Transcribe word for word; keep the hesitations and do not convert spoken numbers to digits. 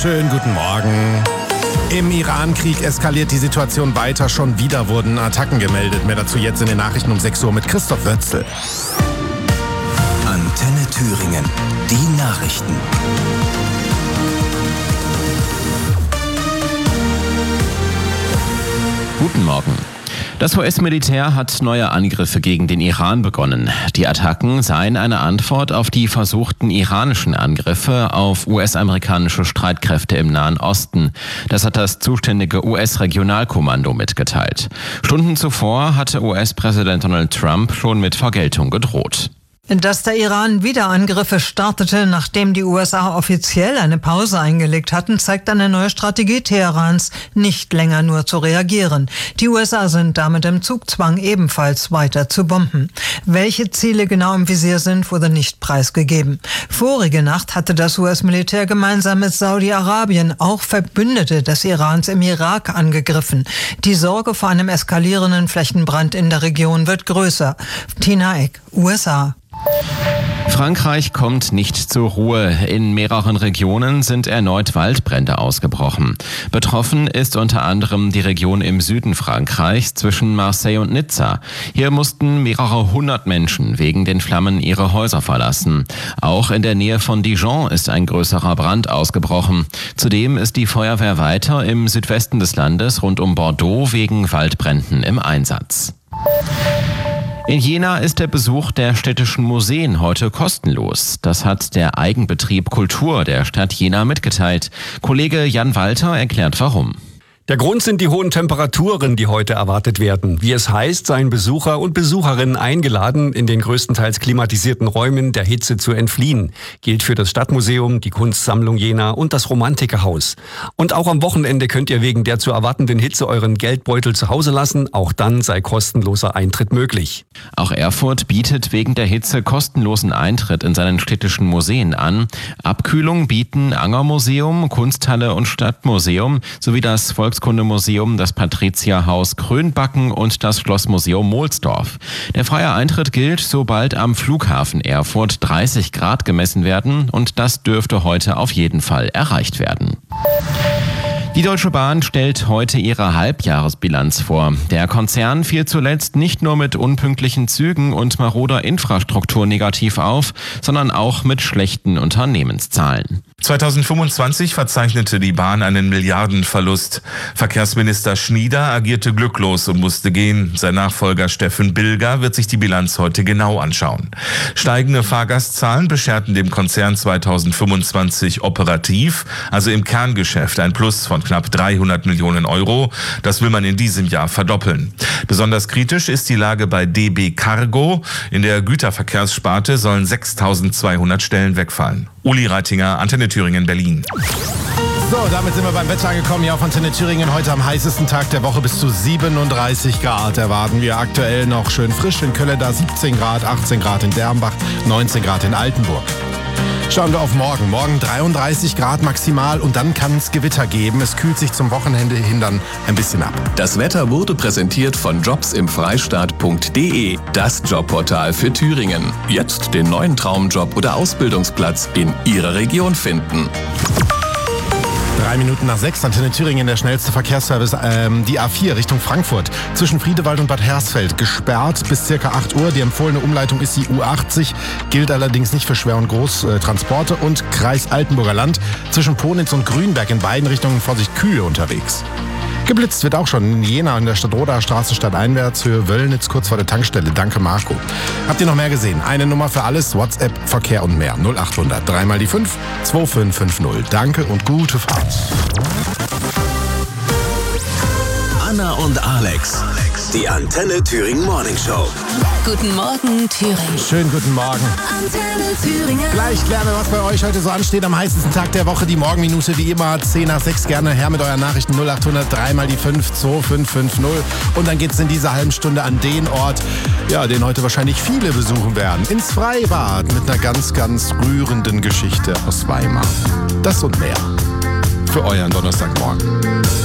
Schönen guten Morgen. Im Iran-Krieg eskaliert die Situation weiter. Schon wieder wurden Attacken gemeldet. Mehr dazu jetzt in den Nachrichten um sechs Uhr mit Christoph Wötzl. Antenne Thüringen. Die Nachrichten. Guten Morgen. Das U S-Militär hat neue Angriffe gegen den Iran begonnen. Die Attacken seien eine Antwort auf die versuchten iranischen Angriffe auf U S-amerikanische Streitkräfte im Nahen Osten. Das hat das zuständige U S-Regionalkommando mitgeteilt. Stunden zuvor hatte U S-Präsident Donald Trump schon mit Vergeltung gedroht. Dass der Iran wieder Angriffe startete, nachdem die U S A offiziell eine Pause eingelegt hatten, zeigt eine neue Strategie Teherans, nicht länger nur zu reagieren. Die U S A sind damit im Zugzwang, ebenfalls weiter zu bomben. Welche Ziele genau im Visier sind, wurde nicht preisgegeben. Vorige Nacht hatte das U S-Militär gemeinsam mit Saudi-Arabien auch Verbündete des Irans im Irak angegriffen. Die Sorge vor einem eskalierenden Flächenbrand in der Region wird größer. Tina Eck, U S A. Frankreich kommt nicht zur Ruhe. In mehreren Regionen sind erneut Waldbrände ausgebrochen. Betroffen ist unter anderem die Region im Süden Frankreichs zwischen Marseille und Nizza. Hier mussten mehrere hundert Menschen wegen den Flammen ihre Häuser verlassen. Auch in der Nähe von Dijon ist ein größerer Brand ausgebrochen. Zudem ist die Feuerwehr weiter im Südwesten des Landes rund um Bordeaux wegen Waldbränden im Einsatz. In Jena ist der Besuch der städtischen Museen heute kostenlos. Das hat der Eigenbetrieb Kultur der Stadt Jena mitgeteilt. Kollege Jan Walter erklärt warum. Der Grund sind die hohen Temperaturen, die heute erwartet werden. Wie es heißt, seien Besucher und Besucherinnen eingeladen, in den größtenteils klimatisierten Räumen der Hitze zu entfliehen. Gilt für das Stadtmuseum, die Kunstsammlung Jena und das Romantikerhaus. Und auch am Wochenende könnt ihr wegen der zu erwartenden Hitze euren Geldbeutel zu Hause lassen. Auch dann sei kostenloser Eintritt möglich. Auch Erfurt bietet wegen der Hitze kostenlosen Eintritt in seinen städtischen Museen an. Abkühlung bieten Angermuseum, Kunsthalle und Stadtmuseum sowie das Volks Kundemuseum, das Patrizierhaus Krönbacken und das Schlossmuseum Mohlsdorf. Der freie Eintritt gilt, sobald am Flughafen Erfurt dreißig Grad gemessen werden, und das dürfte heute auf jeden Fall erreicht werden. Die Deutsche Bahn stellt heute ihre Halbjahresbilanz vor. Der Konzern fiel zuletzt nicht nur mit unpünktlichen Zügen und maroder Infrastruktur negativ auf, sondern auch mit schlechten Unternehmenszahlen. zweitausendfünfundzwanzig verzeichnete die Bahn einen Milliardenverlust. Verkehrsminister Schnieder agierte glücklos und musste gehen. Sein Nachfolger Steffen Bilger wird sich die Bilanz heute genau anschauen. Steigende Fahrgastzahlen bescherten dem Konzern zweitausendfünfundzwanzig operativ, also im Kerngeschäft, ein Plus von knapp dreihundert Millionen Euro. Das will man in diesem Jahr verdoppeln. Besonders kritisch ist die Lage bei D B Cargo. In der Güterverkehrssparte sollen sechstausendzweihundert Stellen wegfallen. Uli Reitinger, Antenne Thüringen, Berlin. So, damit sind wir beim Wetter angekommen. Hier auf Antenne Thüringen heute am heißesten Tag der Woche. Bis zu siebenunddreißig Grad erwarten wir. Aktuell noch schön frisch in Köln, da siebzehn Grad, achtzehn Grad in Dernbach, neunzehn Grad in Altenburg. Schauen wir auf morgen. Morgen dreiunddreißig Grad maximal und dann kann es Gewitter geben. Es kühlt sich zum Wochenende hin dann ein bisschen ab. Das Wetter wurde präsentiert von jobs im freistaat punkt de, das Jobportal für Thüringen. Jetzt den neuen Traumjob oder Ausbildungsplatz in Ihrer Region finden. Drei Minuten nach sechs, Antenne Thüringen, der schnellste Verkehrsservice, ähm, die A vier Richtung Frankfurt. Zwischen Friedewald und Bad Hersfeld gesperrt bis circa acht Uhr. Die empfohlene Umleitung ist die U achtzig, gilt allerdings nicht für Schwer- und Großtransporte. Und Kreis Altenburger Land, zwischen Ponitz und Grünberg in beiden Richtungen Vorsicht Kühe unterwegs. Geblitzt wird auch schon in Jena an der Stadtroder Straße stadteinwärts, Höhe Wöllnitz, kurz vor der Tankstelle. Danke, Marco. Habt ihr noch mehr gesehen? Eine Nummer für alles, WhatsApp, Verkehr und mehr. null acht hundert, dreimal die fünf, zwei fünf fünf null. Danke und gute Fahrt. Anna und Alex, die Antenne Thüringen Morning Show. Guten Morgen, Thüringen. Schönen guten Morgen. Antenne Thüringen. Gleich klären wir, was bei euch heute so ansteht am heißesten Tag der Woche. Die Morgenminute wie immer, zehn nach sechs. Gerne her mit euren Nachrichten. null acht hundert, dreimal die fünf, zwei fünf fünf null. Und dann geht's in dieser halben Stunde an den Ort, ja, den heute wahrscheinlich viele besuchen werden. Ins Freibad mit einer ganz, ganz rührenden Geschichte aus Weimar. Das und mehr für euren Donnerstagmorgen.